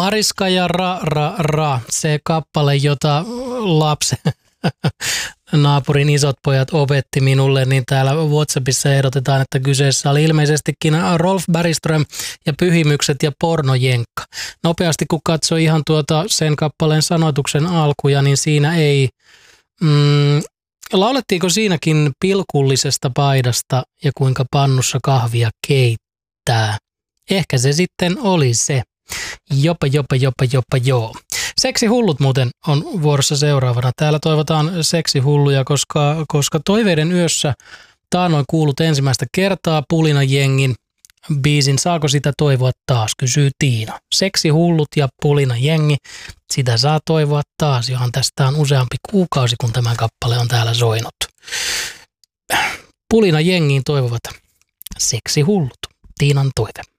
Mariska ja ra, se kappale, jota lapsen naapurin isot pojat opetti minulle, niin täällä WhatsAppissa ehdotetaan, että kyseessä oli ilmeisestikin Rolf Bergström ja Pyhimykset ja Pornojenkka. Nopeasti kun katsoi ihan sen kappaleen sanoituksen alkuja, niin siinä ei... laulettiinko siinäkin pilkullisesta paidasta ja kuinka pannussa kahvia keittää? Ehkä se sitten oli se. Jopa joo. Seksihullut muuten on vuorossa seuraavana. Täällä toivotaan seksihulluja, koska Toiveiden yössä taannoin kuulut ensimmäistä kertaa Pulina-jengin biisin. Saako sitä toivoa taas, kysyy Tiina. Seksihullut ja Pulina-jengi, sitä saa toivoa taas, johon tästä on useampi kuukausi, kun tämä kappale on täällä soinut. Pulina-jengiin toivovat seksihullut. Tiinan toive.